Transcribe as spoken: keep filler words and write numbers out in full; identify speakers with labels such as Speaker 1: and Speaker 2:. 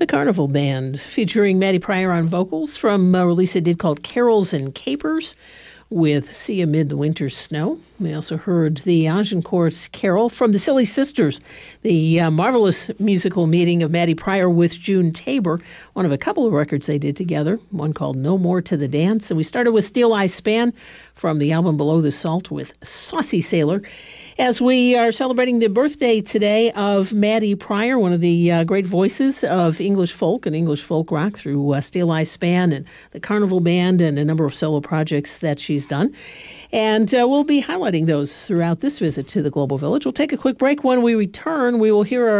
Speaker 1: Carnival Band, featuring Maddie Pryor on vocals from a release they did called Carols and Capers, with Sea Amid the Winter's Snow. We also heard the Agincourt's Carol from the Silly Sisters, the uh, marvelous musical meeting of Maddie Pryor with June Tabor, one of a couple of records they did together, one called No More to the Dance. And we started with Steel Eye Span from the album Below the Salt with Saucy Sailor, as we are celebrating the birthday today of Maddie Pryor, one of the uh, great voices of English folk and English folk rock through uh, Steel Eye Span and the Carnival Band and a number of solo projects that she's done. And uh, we'll be highlighting those throughout this visit to the Global Village. We'll take a quick break. When we return, we will hear our